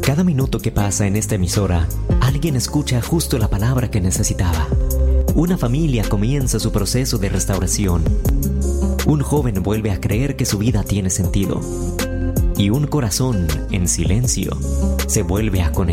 Cada minuto que pasa en esta emisora, alguien escucha justo la palabra que necesitaba. Una familia comienza su proceso de restauración. Un joven vuelve a creer que su vida tiene sentido. Y un corazón, en silencio, se vuelve a conectar.